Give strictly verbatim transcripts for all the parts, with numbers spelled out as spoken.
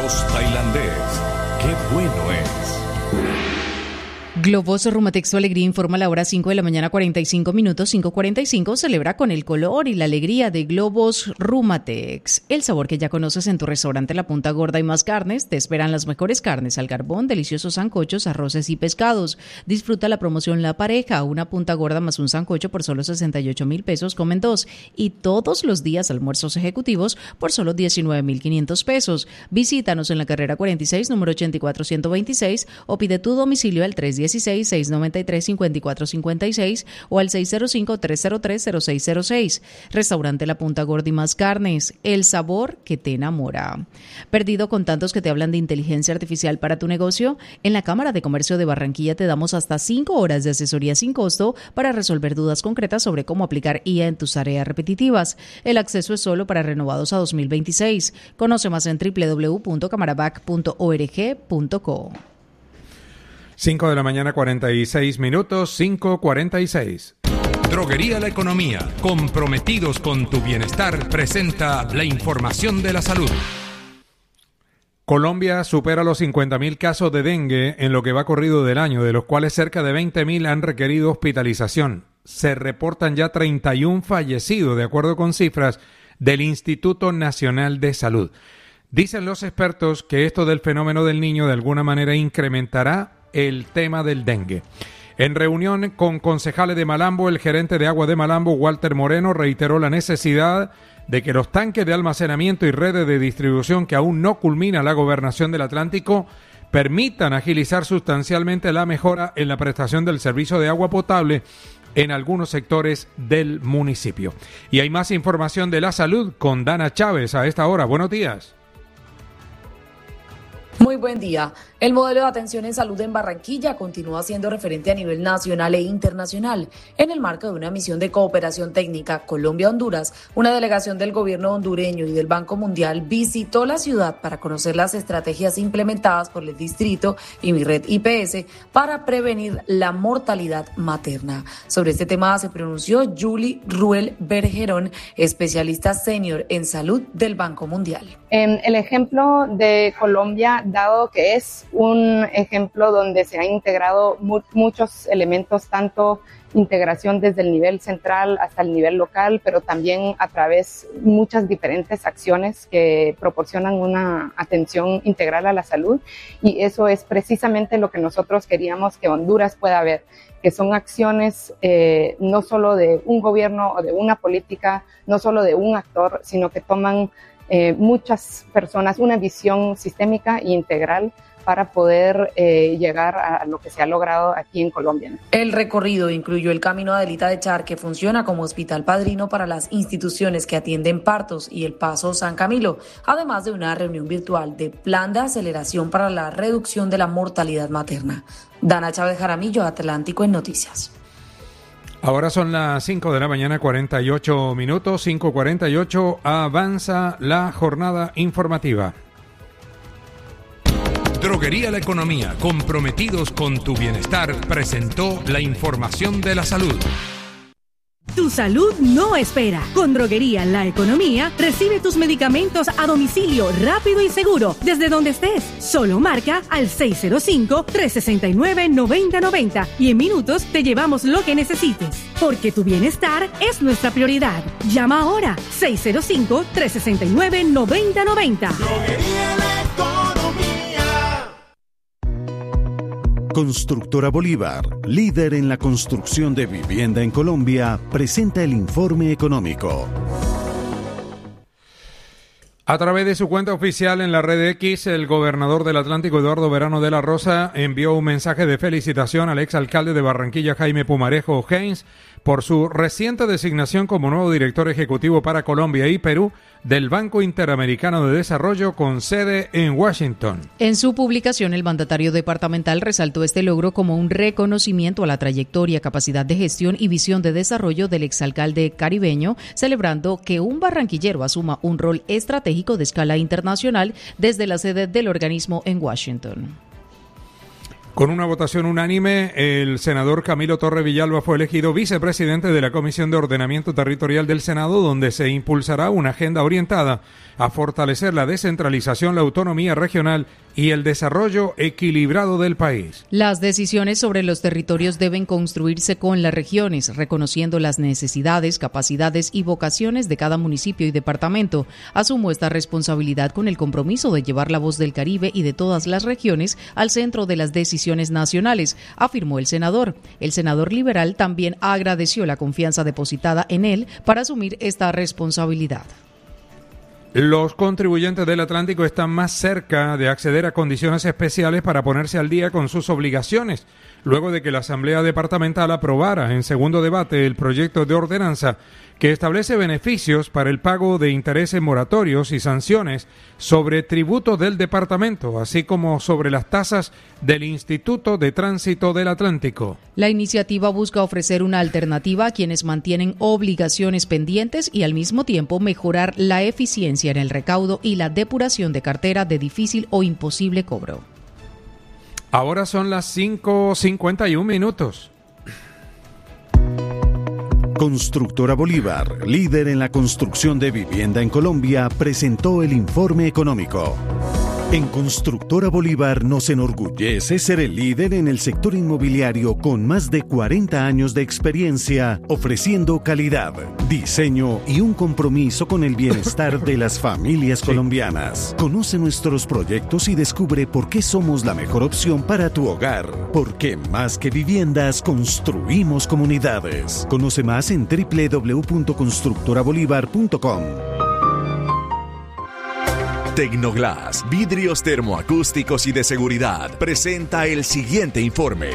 Arroz tailandés. ¡Qué bueno es! Globos Rumatex Tu Alegría informa a la hora cinco de la mañana, cuarenta y cinco minutos. cinco cuarenta y cinco celebra con el color y la alegría de Globos Rumatex. El sabor que ya conoces en tu restaurante La Punta Gorda y Más Carnes. Te esperan las mejores carnes al carbón, deliciosos sancochos, arroces y pescados. Disfruta la promoción La Pareja, una punta gorda más un sancocho por solo sesenta y ocho mil pesos, comen dos. Y todos los días almuerzos ejecutivos por solo diecinueve mil quinientos pesos. Visítanos en la carrera cuarenta y seis, número ochenta y cuatro ciento veintiséis o pide tu domicilio al tres uno seis, seis nueve tres, cinco cuatro cinco seis o al seis cero cinco, tres cero tres, cero seis cero seis. Restaurante La Punta Gorda y Más Carnes, el sabor que te enamora. ¿Perdido con tantos que te hablan de inteligencia artificial para tu negocio? En la Cámara de Comercio de Barranquilla te damos hasta cinco horas de asesoría sin costo para resolver dudas concretas sobre cómo aplicar I A en tus tareas repetitivas. El acceso es solo para renovados a dos mil veintiséis. Conoce más en doble u doble u doble u punto camarabac punto org punto co. cinco de la mañana, cuarenta y seis minutos, cinco cuarenta y seis. Droguería La Economía, comprometidos con tu bienestar, presenta la información de la salud. Colombia supera los cincuenta mil casos de dengue en lo que va corrido del año, de los cuales cerca de veinte mil han requerido hospitalización. Se reportan ya treinta y uno fallecidos, de acuerdo con cifras del Instituto Nacional de Salud. Dicen los expertos que esto del fenómeno del niño de alguna manera incrementará el tema del dengue. En reunión con concejales de Malambo, el gerente de Agua de Malambo, Walter Moreno, reiteró la necesidad de que los tanques de almacenamiento y redes de distribución que aún no culmina la gobernación del Atlántico permitan agilizar sustancialmente la mejora en la prestación del servicio de agua potable en algunos sectores del municipio. Y hay más información de la salud con Dana Chávez a esta hora. Buenos días. Muy buen día. El modelo de atención en salud en Barranquilla continúa siendo referente a nivel nacional e internacional. En el marco de una misión de cooperación técnica Colombia-Honduras, una delegación del gobierno hondureño y del Banco Mundial visitó la ciudad para conocer las estrategias implementadas por el distrito y mi red I P S para prevenir la mortalidad materna. Sobre este tema se pronunció Julie Ruel Bergerón, especialista senior en salud del Banco Mundial. En el ejemplo de Colombia, dado que es un ejemplo donde se han integrado mu- muchos elementos, tanto integración desde el nivel central hasta el nivel local, pero también a través de muchas diferentes acciones que proporcionan una atención integral a la salud, y eso es precisamente lo que nosotros queríamos que Honduras pueda ver, que son acciones eh, no solo de un gobierno o de una política, no solo de un actor, sino que toman Eh, muchas personas, una visión sistémica e integral para poder eh, llegar a lo que se ha logrado aquí en Colombia. El recorrido incluyó el Camino Adelita de Char, que funciona como hospital padrino para las instituciones que atienden partos, y el Paso San Camilo, además de una reunión virtual de plan de aceleración para la reducción de la mortalidad materna. Dana Chávez Jaramillo, Atlántico en Noticias. Ahora son las cinco de la mañana, cuarenta y ocho minutos, cinco cuarenta y ocho, avanza la jornada informativa. Droguería La Economía, comprometidos con tu bienestar, presentó la información de la salud. Tu salud no espera. Con Droguería La Economía, recibe tus medicamentos a domicilio rápido y seguro, desde donde estés. Solo marca al seis cero cinco, tres seis nueve, nueve cero nueve cero y en minutos te llevamos lo que necesites. Porque tu bienestar es nuestra prioridad. Llama ahora seis cero cinco, tres seis nueve, nueve cero nueve cero. Droguería La Economía. Constructora Bolívar, líder en la construcción de vivienda en Colombia, presenta el informe económico. A través de su cuenta oficial en la red X, el gobernador del Atlántico, Eduardo Verano de la Rosa, envió un mensaje de felicitación al exalcalde de Barranquilla, Jaime Pumarejo Haynes, por su reciente designación como nuevo director ejecutivo para Colombia y Perú del Banco Interamericano de Desarrollo con sede en Washington. En su publicación, el mandatario departamental resaltó este logro como un reconocimiento a la trayectoria, capacidad de gestión y visión de desarrollo del exalcalde caribeño, celebrando que un barranquillero asuma un rol estratégico de escala internacional desde la sede del organismo en Washington. Con una votación unánime, el senador Camilo Torres Villalba fue elegido vicepresidente de la Comisión de Ordenamiento Territorial del Senado, donde se impulsará una agenda orientada a fortalecer la descentralización, la autonomía regional y el desarrollo equilibrado del país. Las decisiones sobre los territorios deben construirse con las regiones, reconociendo las necesidades, capacidades y vocaciones de cada municipio y departamento. Asumo esta responsabilidad con el compromiso de llevar la voz del Caribe y de todas las regiones al centro de las decisiones nacionales, afirmó el senador. El senador liberal también agradeció la confianza depositada en él para asumir esta responsabilidad. Los contribuyentes del Atlántico están más cerca de acceder a condiciones especiales para ponerse al día con sus obligaciones, luego de que la Asamblea Departamental aprobara en segundo debate el proyecto de ordenanza que establece beneficios para el pago de intereses moratorios y sanciones sobre tributos del departamento, así como sobre las tasas del Instituto de Tránsito del Atlántico. La iniciativa busca ofrecer una alternativa a quienes mantienen obligaciones pendientes y al mismo tiempo mejorar la eficiencia en el recaudo y la depuración de cartera de difícil o imposible cobro. Ahora son las cinco cincuenta y un minutos. Constructora Bolívar, líder en la construcción de vivienda en Colombia, presentó el informe económico. En Constructora Bolívar nos enorgullece ser el líder en el sector inmobiliario con más de cuarenta años de experiencia, ofreciendo calidad, diseño y un compromiso con el bienestar de las familias colombianas. Conoce nuestros proyectos y descubre por qué somos la mejor opción para tu hogar. Porque más que viviendas, construimos comunidades. Conoce más en doble u doble u doble u punto constructora bolívar punto com. Tecnoglass, vidrios termoacústicos y de seguridad, presenta el siguiente informe.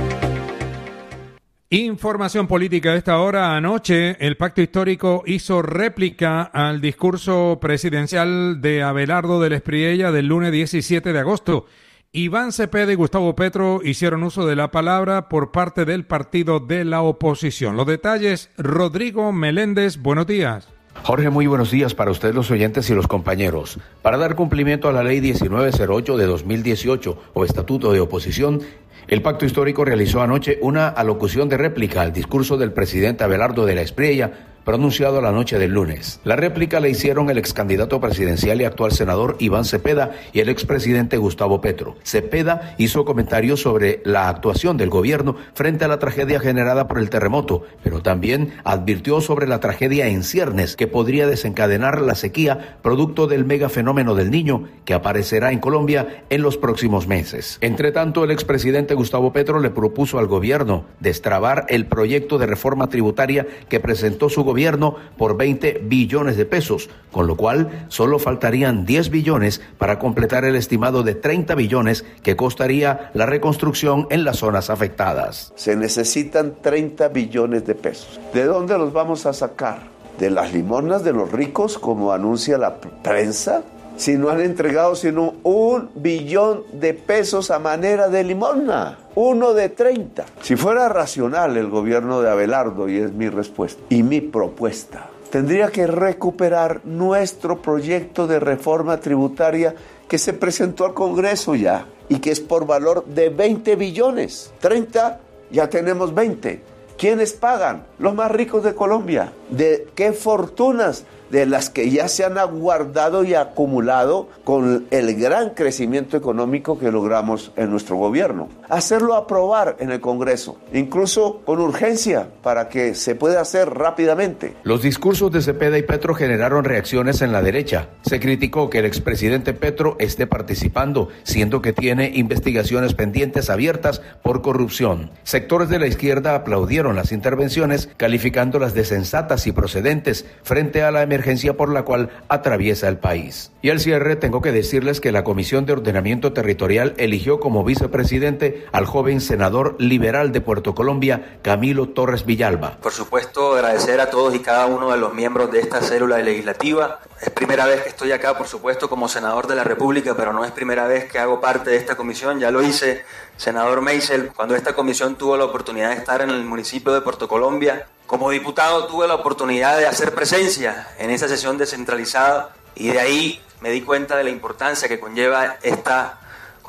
Información política a esta hora. Anoche, el Pacto Histórico hizo réplica al discurso presidencial de Abelardo del Espriella del lunes diecisiete de agosto. Iván Cepeda y Gustavo Petro hicieron uso de la palabra por parte del partido de la oposición. Los detalles, Rodrigo Meléndez, buenos días. Jorge, muy buenos días para ustedes los oyentes y los compañeros. Para dar cumplimiento a la ley diecinueve cero ocho de dos mil dieciocho o Estatuto de Oposición, el Pacto Histórico realizó anoche una alocución de réplica al discurso del presidente Abelardo de la Espriella, pronunciado la noche del lunes. La réplica la hicieron el ex candidato presidencial y actual senador Iván Cepeda y el expresidente Gustavo Petro. Cepeda hizo comentarios sobre la actuación del gobierno frente a la tragedia generada por el terremoto, pero también advirtió sobre la tragedia en ciernes que podría desencadenar la sequía producto del megafenómeno del Niño que aparecerá en Colombia en los próximos meses. Entre tanto, el expresidente Gustavo Petro le propuso al gobierno destrabar el proyecto de reforma tributaria que presentó su gobierno por veinte billones de pesos, con lo cual solo faltarían diez billones para completar el estimado de treinta billones que costaría la reconstrucción en las zonas afectadas. Se necesitan treinta billones de pesos. ¿De dónde los vamos a sacar? ¿De las limosnas de los ricos, como anuncia la prensa? Si no han entregado sino un billón de pesos a manera de limosna, uno de treinta. Si fuera racional el gobierno de Abelardo, y es mi respuesta y mi propuesta, tendría que recuperar nuestro proyecto de reforma tributaria que se presentó al Congreso ya y que es por valor de veinte billones. treinta, ya tenemos veinte. ¿Quiénes pagan? Los más ricos de Colombia. ¿De qué fortunas? De las que ya se han aguardado y acumulado con el gran crecimiento económico que logramos en nuestro gobierno. Hacerlo aprobar en el Congreso, incluso con urgencia, para que se pueda hacer rápidamente. Los discursos de Cepeda y Petro generaron reacciones en la derecha. Se criticó que el expresidente Petro esté participando, siendo que tiene investigaciones pendientes abiertas por corrupción. Sectores de la izquierda aplaudieron las intervenciones, calificándolas de sensatas y procedentes frente a la emergencia por la cual atraviesa el país. Y al cierre tengo que decirles que la Comisión de Ordenamiento Territorial eligió como vicepresidente al joven senador liberal de Puerto Colombia, Camilo Torres Villalba. Por supuesto, agradecer a todos y cada uno de los miembros de esta célula legislativa. Es primera vez que estoy acá, por supuesto, como senador de la República, pero no es primera vez que hago parte de esta comisión. Ya lo hice, senador Meisel, cuando esta comisión tuvo la oportunidad de estar en el municipio de Puerto Colombia. Como diputado tuve la oportunidad de hacer presencia en esa sesión descentralizada y de ahí me di cuenta de la importancia que conlleva esta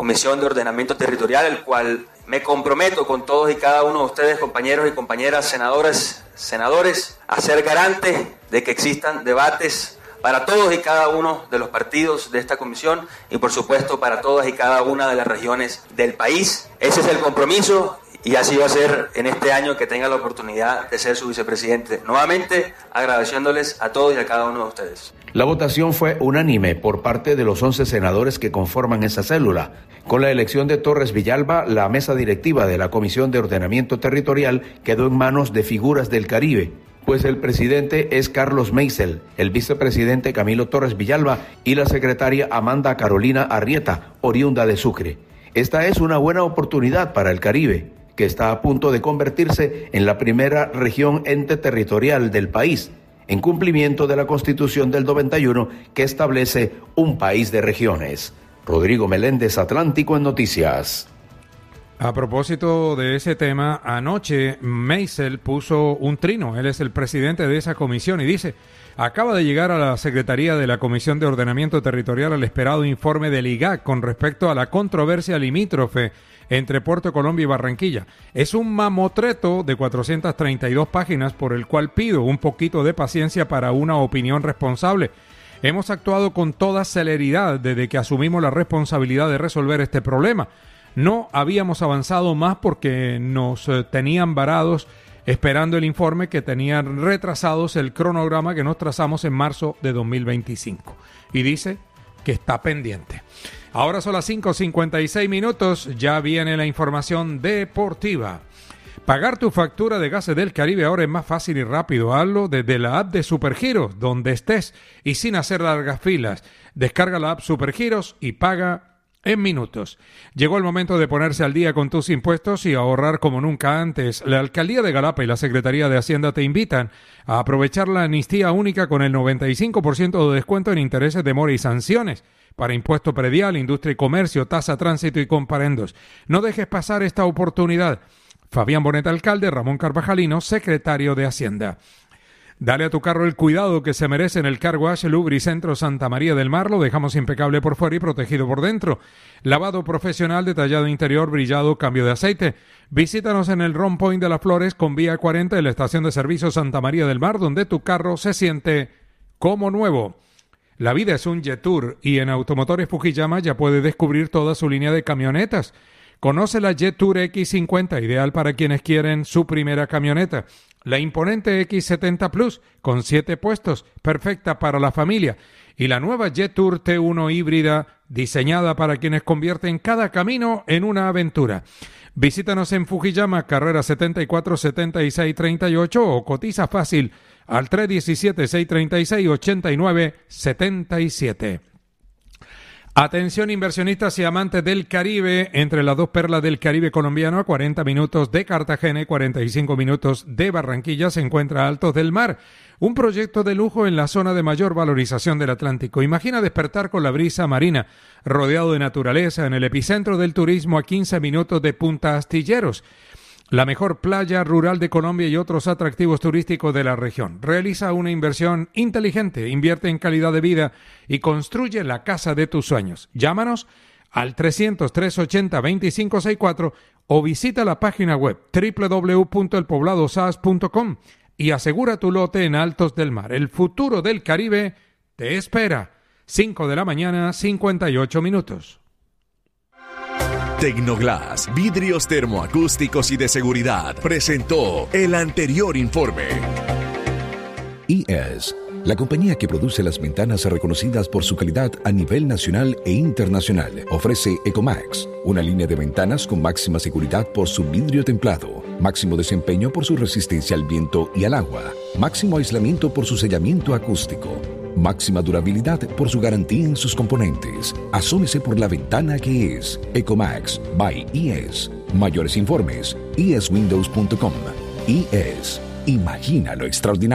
Comisión de Ordenamiento Territorial, el cual me comprometo con todos y cada uno de ustedes, compañeros y compañeras senadoras, senadores, a ser garante de que existan debates para todos y cada uno de los partidos de esta comisión y por supuesto para todas y cada una de las regiones del país. Ese es el compromiso y así va a ser en este año que tenga la oportunidad de ser su vicepresidente. Nuevamente agradeciéndoles a todos y a cada uno de ustedes. La votación fue unánime por parte de los once senadores que conforman esa célula. Con la elección de Torres Villalba, la mesa directiva de la Comisión de Ordenamiento Territorial quedó en manos de figuras del Caribe, pues el presidente es Carlos Meisel, el vicepresidente Camilo Torres Villalba y la secretaria Amanda Carolina Arrieta, oriunda de Sucre. Esta es una buena oportunidad para el Caribe, que está a punto de convertirse en la primera región ente territorial del país, en cumplimiento de la Constitución del noventa y uno que establece un país de regiones. Rodrigo Meléndez, Atlántico en Noticias. A propósito de ese tema, anoche Meisel puso un trino. Él es el presidente de esa comisión y dice: acaba de llegar a la Secretaría de la Comisión de Ordenamiento Territorial el esperado informe del I G A C con respecto a la controversia limítrofe entre Puerto Colombia y Barranquilla. Es un mamotreto de cuatrocientas treinta y dos páginas por el cual pido un poquito de paciencia para una opinión responsable. Hemos actuado con toda celeridad desde que asumimos la responsabilidad de resolver este problema. No habíamos avanzado más porque nos eh, tenían varados esperando el informe que tenían retrasados el cronograma que nos trazamos en marzo de dos mil veinticinco. Y dice que está pendiente. Ahora son las cinco cincuenta y seis minutos, ya viene la información deportiva. Pagar tu factura de Gases del Caribe ahora es más fácil y rápido. Hazlo desde la app de Supergiros, donde estés y sin hacer largas filas. Descarga la app Supergiros y paga en minutos. Llegó el momento de ponerse al día con tus impuestos y ahorrar como nunca antes. La Alcaldía de Galapa y la Secretaría de Hacienda te invitan a aprovechar la amnistía única con el noventa y cinco por ciento de descuento en intereses de mora y sanciones para impuesto predial, industria y comercio, tasa, tránsito y comparendos. No dejes pasar esta oportunidad. Fabián Bonet, alcalde; Ramón Carvajalino, secretario de Hacienda. Dale a tu carro el cuidado que se merece en el Car Wash Lubricentro Santa María del Mar. Lo dejamos impecable por fuera y protegido por dentro. Lavado profesional, detallado interior, brillado, cambio de aceite. Visítanos en el Ron Point de las Flores con vía cuarenta de la estación de servicio Santa María del Mar, donde tu carro se siente como nuevo. La vida es un Jetour y en Automotores Fujiyama ya puedes descubrir toda su línea de camionetas. Conoce la Jetour equis cincuenta, ideal para quienes quieren su primera camioneta. La imponente equis setenta Plus, con siete puestos, perfecta para la familia. Y la nueva Jetour T uno híbrida, diseñada para quienes convierten cada camino en una aventura. Visítanos en Fujiyama, carrera setenta y cuatro setenta y seis treinta y ocho o cotiza fácil al tres uno siete, seis tres seis, ocho nueve siete siete. Atención inversionistas y amantes del Caribe, entre las dos perlas del Caribe colombiano, a cuarenta minutos de Cartagena y cuarenta y cinco minutos de Barranquilla, se encuentra Altos del Mar, un proyecto de lujo en la zona de mayor valorización del Atlántico. Imagina despertar con la brisa marina, rodeado de naturaleza, en el epicentro del turismo a quince minutos de Punta Astilleros, la mejor playa rural de Colombia y otros atractivos turísticos de la región. Realiza una inversión inteligente, invierte en calidad de vida y construye la casa de tus sueños. Llámanos al trescientos, trescientos ochenta, veinticinco sesenta y cuatro o visita la página web doble u doble u doble u punto el poblado s a s punto com y asegura tu lote en Altos del Mar. El futuro del Caribe te espera. cinco de la mañana, cincuenta y ocho minutos. Tecnoglass, vidrios termoacústicos y de seguridad, presentó el anterior informe. I E S, la compañía que produce las ventanas reconocidas por su calidad a nivel nacional e internacional, ofrece Ecomax, una línea de ventanas con máxima seguridad por su vidrio templado, máximo desempeño por su resistencia al viento y al agua, máximo aislamiento por su sellamiento acústico, máxima durabilidad por su garantía en sus componentes. Asómese por la ventana que es Ecomax by I E S. Mayores informes, i e s windows punto com. I E S. Imagina lo extraordinario.